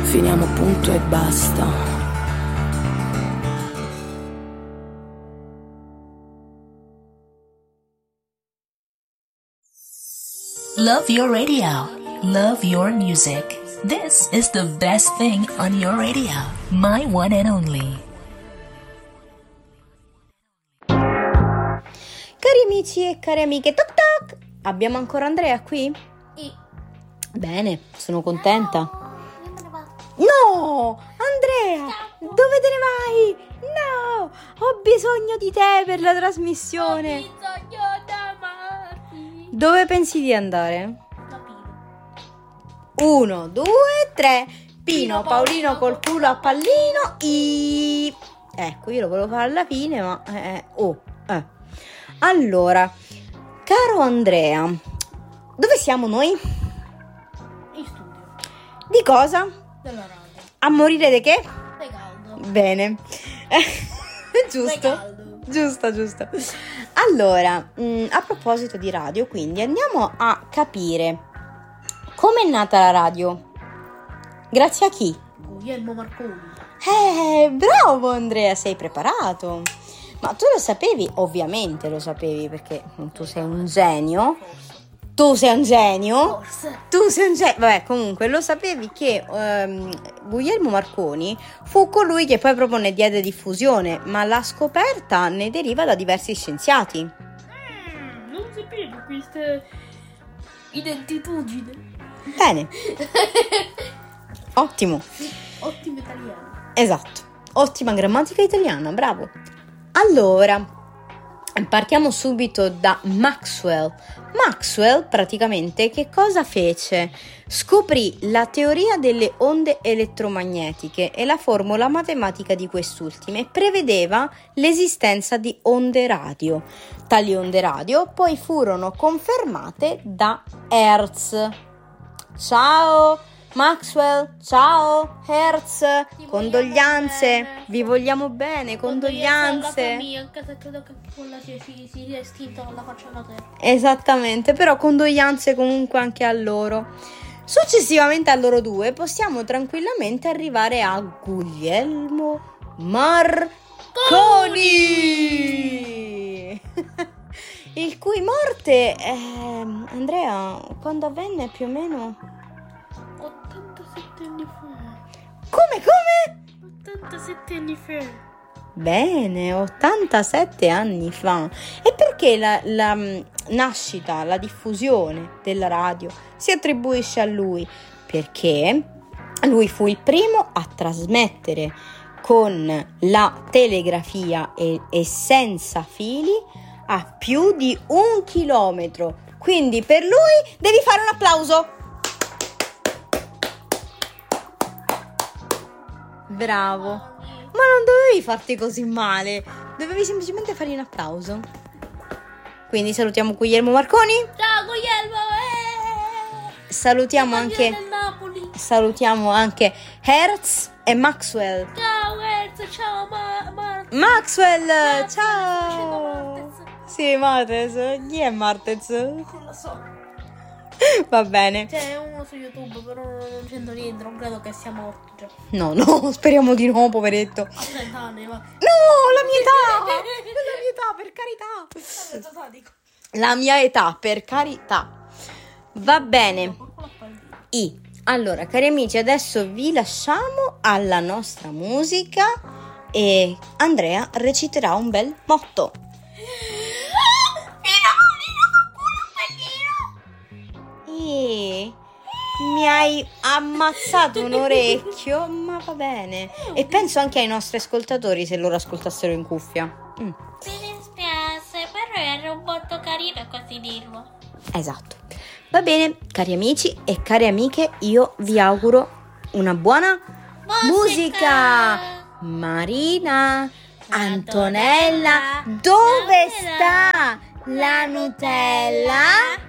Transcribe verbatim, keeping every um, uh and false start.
finiamo punto e basta. Love your radio. Love your music. This is the best thing on your radio. My one and only. Cari amici e cari amiche, toc toc! Abbiamo ancora Andrea qui? Sì. Bene, sono contenta. No, io me ne vado. No! Andrea! Dove te ne vai? No! Ho bisogno di te per la trasmissione. Ho bisogno d'amarti. Dove pensi di andare? Da Pino. Uno, due, tre. Pino, Paolino col culo a pallino. I... Ecco, io lo volevo fare alla fine, ma... Eh, oh, eh. Allora, caro Andrea, dove siamo noi? In studio. Di cosa? Della radio. A morire di che? Stai caldo. Bene. Stai Giusto. caldo. Giusto, giusto. Allora, mh, a proposito di radio, quindi andiamo a capire come è nata la radio. Grazie a chi? Guglielmo Marconi. Eh, bravo Andrea, sei preparato. Ma tu lo sapevi? Ovviamente lo sapevi, perché tu sei un genio. Tu sei un genio. Forse. Tu sei un genio. Vabbè, comunque lo sapevi che um, Guglielmo Marconi fu colui che poi proprio ne diede diffusione, ma la scoperta ne deriva da diversi scienziati. Mm, non sapevo queste identitudini. Bene. Ottimo. Ottimo italiano. Esatto. Ottima grammatica italiana, bravo. Allora, partiamo subito da Maxwell. Maxwell praticamente che cosa fece? Scoprì la teoria delle onde elettromagnetiche e la formula matematica di quest'ultime prevedeva l'esistenza di onde radio. Tali onde radio poi furono confermate da Hertz. Ciao Maxwell, ciao Hertz, Ti condoglianze, vogliamo bene. vi vogliamo bene, condoglianze. Alla famiglia, anche se credo che anche quella si, si, si sia estinta con la faccia alla terra. Esattamente, però condoglianze comunque anche a loro. Successivamente a loro due possiamo tranquillamente arrivare a Guglielmo Marconi, il cui morte, eh, Andrea, quando avvenne più o meno? ottantasette anni fa. Come, come? ottantasette anni fa. Bene, ottantasette anni fa. E perché la, la mh, nascita, la diffusione della radio si attribuisce a lui? Perché lui fu il primo a trasmettere con la telegrafia e, e senza fili a più di un chilometro. Quindi per lui devi fare un applauso. Bravo. Ma non dovevi farti così male, dovevi semplicemente fargli un applauso. Quindi salutiamo Guglielmo Marconi. Ciao Guglielmo. Eh! Salutiamo Bandiera anche del Napoli. Salutiamo anche Hertz e Maxwell. Ciao Hertz, ciao Ma- Mar- Maxwell, Maxwell, sto ciao. facendo Martez. Sì, Martez. Chi è Martez? Non lo so. Va bene. C'è uno su YouTube, però non c'entra niente, non credo che sia morto già. No, no, speriamo di no, poveretto. A trenta anni, ma... No, la mia età. La mia età, per carità. La mia età, per carità. Va bene. I. Allora, cari amici, adesso vi lasciamo alla nostra musica e Andrea reciterà un bel motto. E mi hai ammazzato un orecchio, ma va bene. E penso anche ai nostri ascoltatori se loro ascoltassero in cuffia. Mm. Mi dispiace, però era un botto carino così dirlo. Esatto. Va bene, cari amici e care amiche, io vi auguro una buona musica. Marina, Antonella, dove sta la Nutella?